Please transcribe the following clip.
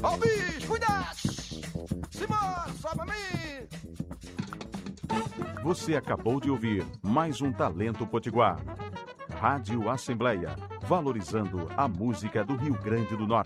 Ó, bicho, cuidado! Simbora, só pra mim! Você acabou de ouvir mais um Talento Potiguar. Rádio Assembleia, valorizando a música do Rio Grande do Norte.